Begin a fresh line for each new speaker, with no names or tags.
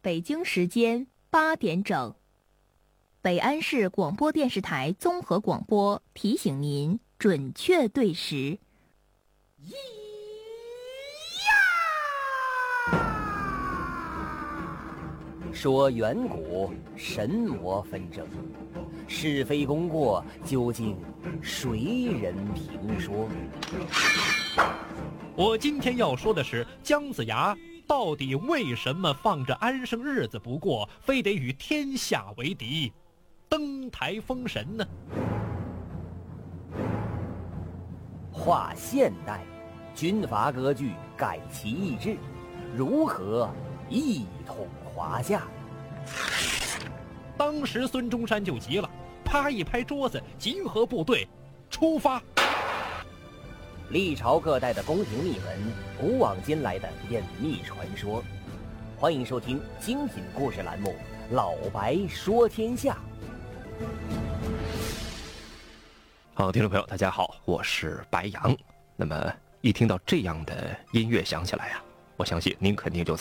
北京时间8点整，北安市广播电视台综合广播提醒您准确对时。
说远古神魔纷争，是非功过究竟谁人评说？
我今天要说的是姜子牙到底为什么放着安生日子不过，非得与天下为敌，登台封神呢？
划现代，军阀割据，改其意志，如何一统华夏？
当时孙中山就急了，啪一拍桌子，集合部队，出发。
历朝各代的宫廷秘闻，古往今来的隐秘传说，欢迎收听精品故事栏目《老白说天下》。
好，听众朋友大家好，我是白杨。那么一听到这样的音乐响起来啊，我相信您肯定就